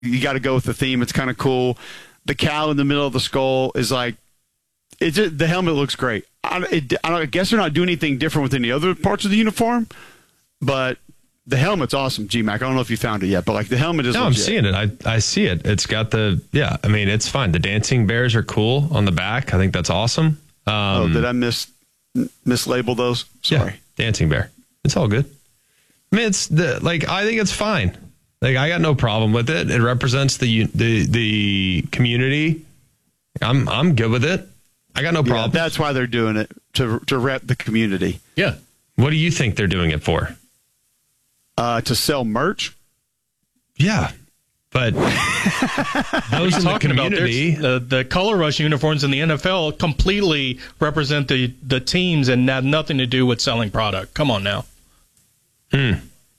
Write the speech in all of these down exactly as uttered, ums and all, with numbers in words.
you got to go with the theme. It's kind of cool. The cow in the middle of the skull is like, it's just, the helmet looks great. I, it, I guess they're not doing anything different with any other parts of the uniform, but the helmet's awesome, G-Mac. I don't know if you found it yet, but like the helmet is No, legit. I'm seeing it. I, I see it. It's got the, yeah, I mean, it's fine. The dancing bears are cool on the back. I think that's awesome. Um, oh, did I mis mislabel those? Sorry. Yeah, dancing bear. It's all good. I mean, it's the, like, I think it's fine. Like, I got no problem with it. It represents the the the community. I'm I'm good with it. I got no problem. Yeah, that's why they're doing it, to to rep the community. Yeah. What do you think they're doing it for? Uh, to sell merch. Yeah, but those in the community, the, the Color Rush uniforms in the N F L completely represent the the teams and have nothing to do with selling product. Come on now. Hmm.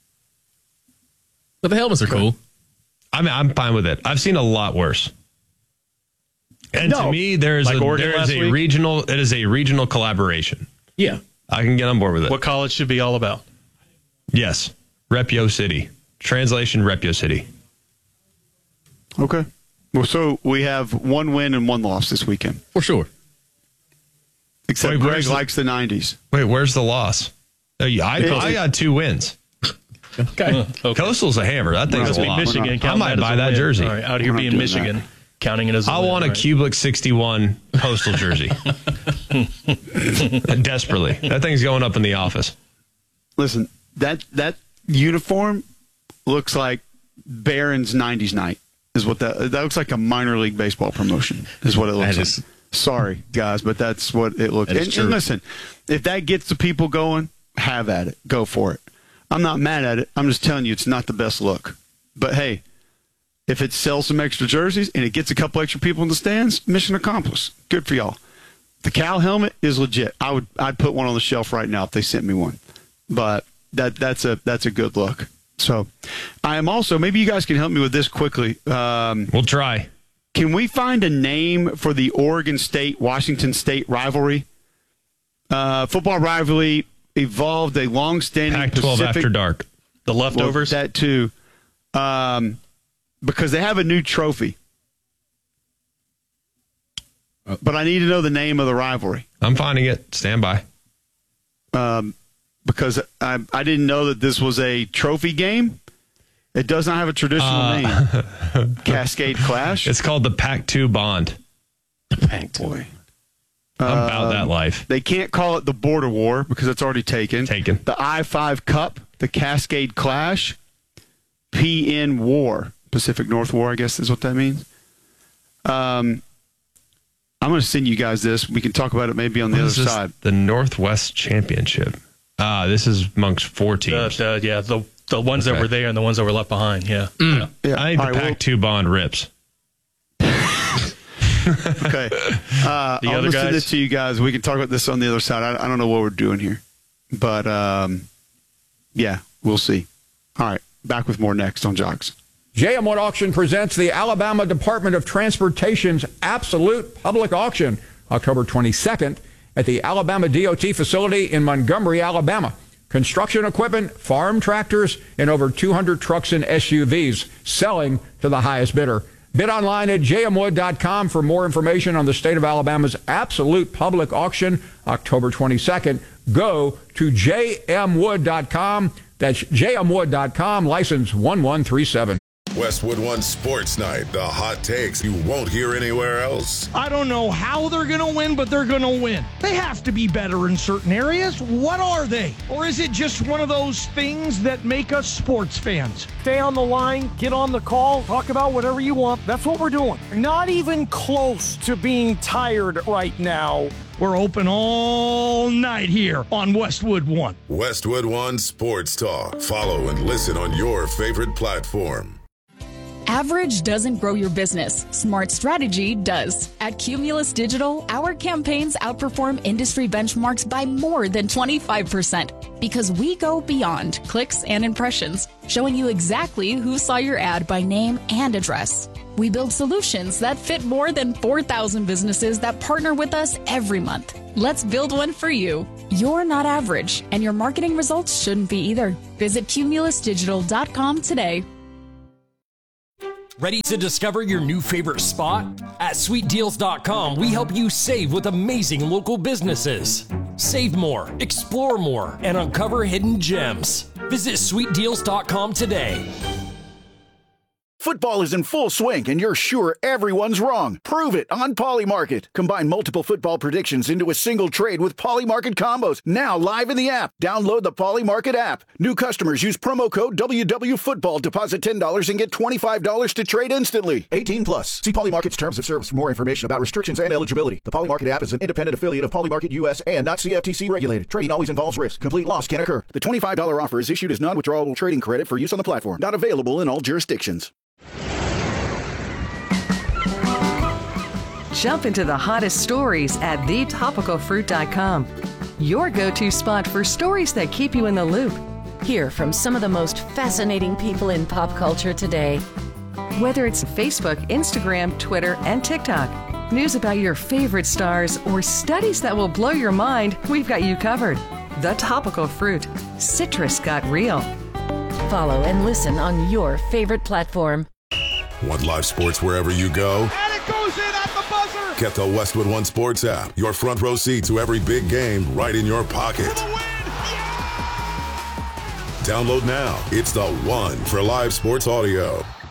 But the helmets are cool. I mean, I'm fine with it. I've seen a lot worse. And No. to me, there's Like a Oregon there is last a week? regional. It is a regional collaboration. Yeah. I can get on board with it. What college should be all about? Yes, Repio City. Translation: Repio City. Okay. Well, so we have one win and one loss this weekend. For sure. Except Wait, Greg where's the- likes the nineties. Wait, where's the loss? Oh, yeah, I, It- I got two wins. Okay. Uh, okay. Coastal's a hammer. That thing's Must a be lot. Michigan. We're not- counting I might that as buy a that win. jersey. All right, out here We're not being doing Michigan, that. counting it as a I win. want a All right. Kubelik sixty-one Coastal jersey. Desperately. That thing's going up in the office. Listen, that that uniform looks like Barron's nineties night. Is what that that looks like a minor league baseball promotion. Is what it looks That like. is- Sorry, guys, but that's what it looks. That is And, true. and listen, if that gets the people going, have at it. Go for it. I'm not mad at it. I'm just telling you, it's not the best look. But hey, if it sells some extra jerseys and it gets a couple extra people in the stands, mission accomplished. Good for y'all. The cow helmet is legit. I would I'd put one on the shelf right now if they sent me one. But that that's a that's a good look. So I am also, maybe you guys can help me with this quickly. Um, We'll try. can we find a name for the Oregon State Washington State rivalry? Uh, football rivalry evolved a long-standing Pac twelve Pacific, after dark. The well, leftovers. that too, um, because they have a new trophy. But I need to know the name of the rivalry. I'm finding it. Stand by. Um, because I, I didn't know that this was a trophy game. It does not have a traditional Uh, name. Cascade Clash. It's called the Pac two Bond. Boy. I'm about Um, that life. They can't call it the Border War because it's already taken. Taken. The I five Cup, the Cascade Clash, P N War, Pacific North War, I guess is what that means. Um, I'm going to send you guys this. We can talk about it maybe on the What other is this? side. The Northwest Championship. Ah, this is amongst four Uh, teams. the, yeah, the the ones that Okay. were there and the ones that were left behind. Yeah. Yeah. I think All the right, Pac two Bond rips. well, okay. Uh, The I'll other send guys? this to you guys. We can talk about this on the other side. I, I don't know what we're doing here. But, um, yeah, we'll see. All right. Back with more next on Jocks. J M Wood Auction presents the Alabama Department of Transportation's Absolute Public Auction, October twenty-second, at the Alabama D O T facility in Montgomery, Alabama. Construction equipment, farm tractors, and over two hundred trucks and S U Vs selling to the highest bidder. Bid online at j m wood dot com for more information on the state of Alabama's Absolute Public Auction, October twenty-second. Go to j m wood dot com. That's j m wood dot com, license one one three seven. Westwood One Sports Night, the hot takes you won't hear anywhere else. I don't know how they're going to win, but they're going to win. They have to be better in certain areas. What are they? Or is it just one of those things that make us sports fans? Stay on the line, get on the call, talk about whatever you want. That's what we're doing. Not even close to being tired right now. We're open all night here on Westwood One. Westwood One Sports Talk. Follow and listen on your favorite platform. Average doesn't grow your business. Smart strategy does. At Cumulus Digital, our campaigns outperform industry benchmarks by more than twenty-five percent because we go beyond clicks and impressions, showing you exactly who saw your ad by name and address. We build solutions that fit more than four thousand businesses that partner with us every month. Let's build one for you. You're not average, and your marketing results shouldn't be either. Visit cumulus digital dot com today. Ready to discover your new favorite spot? At sweet deals dot com, we help you save with amazing local businesses. Save more, explore more, and uncover hidden gems. Visit sweet deals dot com today. Football is in full swing, and you're sure everyone's wrong. Prove it on Polymarket. Combine multiple football predictions into a single trade with Polymarket combos. Now live in the app. Download the Polymarket app. New customers use promo code W W Football. Deposit ten dollars and get twenty-five dollars to trade instantly. eighteen plus. See Polymarket's terms of service for more information about restrictions and eligibility. The Polymarket app is an independent affiliate of Polymarket U S and not C F T C regulated. Trading always involves risk. Complete loss can occur. The twenty-five dollars offer is issued as non-withdrawable trading credit for use on the platform. Not available in all jurisdictions. Jump into the hottest stories at the topical fruit dot com. Your go-to spot for stories that keep you in the loop. Hear from some of the most fascinating people in pop culture today. Whether it's Facebook, Instagram, Twitter, and TikTok, news about your favorite stars, or studies that will blow your mind, we've got you covered. The Topical Fruit. Citrus got real. Follow and listen on your favorite platform. Want live sports wherever you go? And it goes in at the buzzer! Get the Westwood One Sports app. Your front row seat to every big game right in your pocket. For the win! Yeah! Download now. It's the one for live sports audio.